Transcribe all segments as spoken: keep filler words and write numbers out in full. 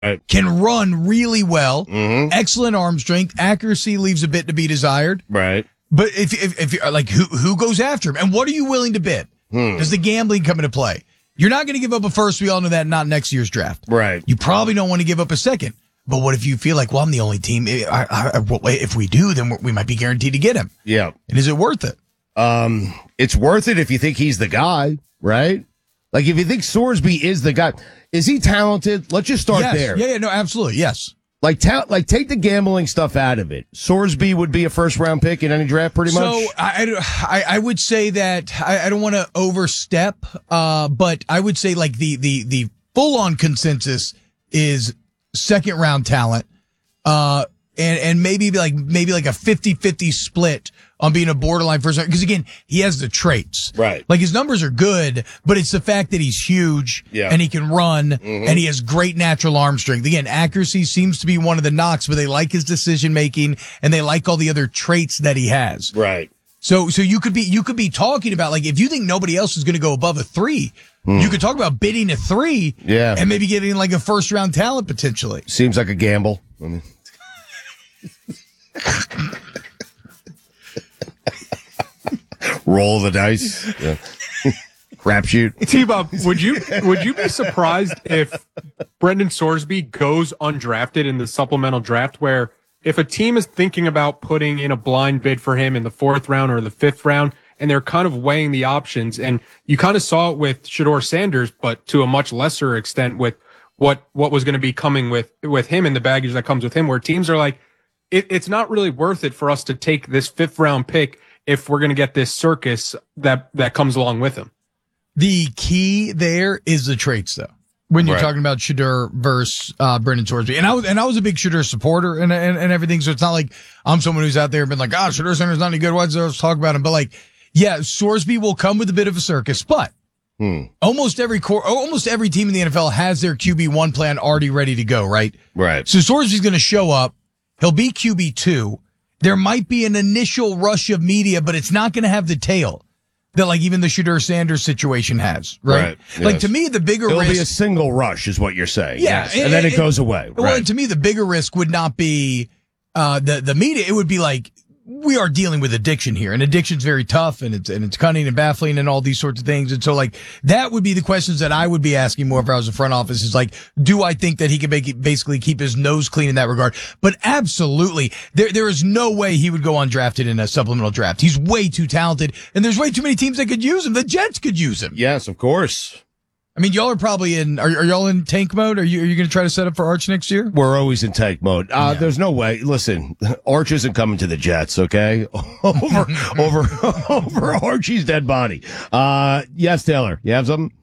Right. Can run really well. Mm-hmm. Excellent arm strength. Accuracy leaves a bit to be desired. Right. But if if, if you're like, who who goes after him? And what are you willing to bid? Hmm. Does the gambling come into play? You're not going to give up a first. We all know that. Not next year's draft. Right. You probably don't want to give up a second. But what if you feel like, well, I'm the only team. I, I, I, if we do, then we might be guaranteed to get him. Yeah. And is it worth it? Um, it's worth it if you think he's the guy, right? Like if you think Sorsby is the guy, is he talented? Let's just start yes. there. Yeah, yeah, no, absolutely, yes. Like, ta- like take the gambling stuff out of it. Sorsby would be a first round pick in any draft, pretty much. So I, I, I would say that I, I don't want to overstep, uh, but I would say like the the the full on consensus is second round talent, uh, and and maybe like maybe like a fifty-fifty split on being a borderline first round. Because again, he has the traits, right? Like his numbers are good, but it's the fact that he's huge, yeah. and he can run, mm-hmm. and he has great natural arm strength. Again, accuracy seems to be one of the knocks, but they like his decision making and they like all the other traits that he has, right? So, so you could be, you could be talking about like, if you think nobody else is going to go above a three, hmm. you could talk about bidding a three, yeah, and maybe getting like a first round talent potentially. Seems like a gamble. I mean. Roll the dice, yeah. Crapshoot. T-Bob, would you would you be surprised if Brendan Sorsby goes undrafted in the supplemental draft, where if a team is thinking about putting in a blind bid for him in the fourth round or the fifth round, and they're kind of weighing the options, and you kind of saw it with Shedeur Sanders, but to a much lesser extent with what what was going to be coming with with him and the baggage that comes with him, where teams are like, it, it's not really worth it for us to take this fifth round pick if we're going to get this circus that that comes along with him. The key there is the traits, though. When you're right. talking about Shedeur versus uh, Brendan Sorsby, and I was and I was a big Shedeur supporter and, and and everything, so it's not like I'm someone who's out there and been like, ah, oh, Shedeur Sanders not any good. Why does let's talk about him? But like, yeah, Sorsby will come with a bit of a circus, but hmm. almost every core, almost every team in the N F L has their Q B one plan already ready to go, right? Right. So Sorsby's going to show up. He'll be Q B two. There might be an initial rush of media, but it's not going to have the tail that like even the Shedeur Sanders situation has, right? right. Yes. Like to me, the bigger It'll risk. be a single rush is what you're saying. Yeah. Yes. And, and then it, it goes away. Well, right. and to me, the bigger risk would not be, uh, the, the media. It would be like, we are dealing with addiction here, and addiction's very tough, and it's, and it's cunning and baffling and all these sorts of things. And so like, that would be the questions that I would be asking more if I was a front office is like, do I think that he can make it, basically keep his nose clean in that regard? But absolutely, there, there is no way he would go undrafted in a supplemental draft. He's way too talented, and there's way too many teams that could use him. The Jets could use him. Yes, of course. I mean, y'all are probably in, are, are y'all in tank mode? Are you, are you going to try to set up for Arch next year? We're always in tank mode. Uh, yeah. There's no way. Listen, Arch isn't coming to the Jets, okay? over, over, over Archie's dead body. Uh, yes, Taylor, you have something?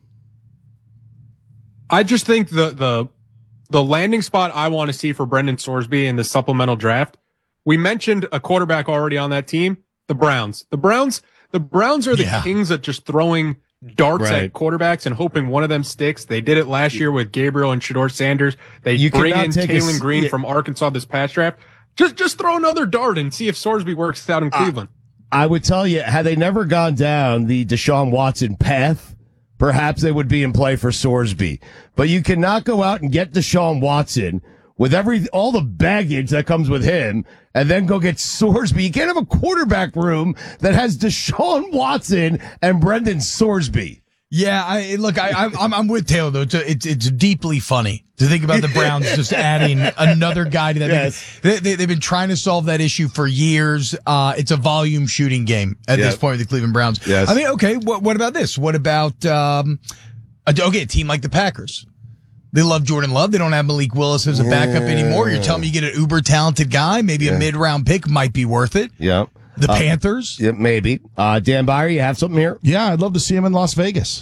I just think the, the, the landing spot I want to see for Brendan Sorsby in the supplemental draft, we mentioned a quarterback already on that team, the Browns. The Browns, the Browns are the yeah. kings at just throwing darts right. at quarterbacks and hoping one of them sticks. They did it last year with Gabriel and Shedeur Sanders. They you bring in a, Taylon Green yeah. from Arkansas this past draft. Just just throw another dart and see if Sorsby works out in Cleveland. Uh, I would tell you, had they never gone down the Deshaun Watson path, perhaps they would be in play for Sorsby. But you cannot go out and get Deshaun Watson with every all the baggage that comes with him, and then go get Sorsby. You can't have a quarterback room that has Deshaun Watson and Brendan Sorsby. Yeah, I look, I, I'm I'm with Taylor though. It's it's, it's deeply funny to think about the Browns just adding another guy to that. Yes. They, they, they've been trying to solve that issue for years. Uh, it's a volume shooting game at yep. this point with the Cleveland Browns. Yes. I mean, okay, what what about this? What about um, a, okay, a team like the Packers? They love Jordan Love. They don't have Malik Willis as a backup yeah. anymore. You're telling me you get an uber talented guy, maybe yeah. a mid round pick might be worth it. Yeah. The uh, Panthers? Yeah, maybe. Uh, Dan Byer, you have something here? Yeah, I'd love to see him in Las Vegas.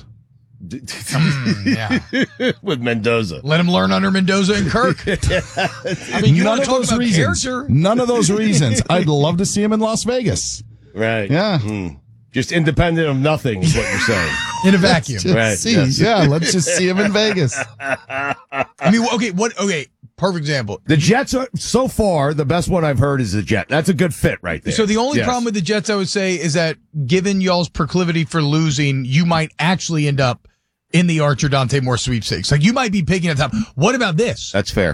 mm, yeah. With Mendoza. Let him learn under Mendoza and Kirk. I mean, you none want of to talk those about reasons. character? None of those reasons. I'd love to see him in Las Vegas. Right. Yeah. Mm. Just independent of nothing is what you're saying. In a vacuum. Just Right, see. yes. Yeah, let's just see him in Vegas. I mean, okay, what, okay, perfect example. The Jets are, so far, the best one I've heard is the Jet. That's a good fit right there. So the only Yes. problem with the Jets, I would say, is that given y'all's proclivity for losing, you might actually end up in the Archer Dante Moore sweepstakes. Like you might be picking at the top. What about this? That's fair.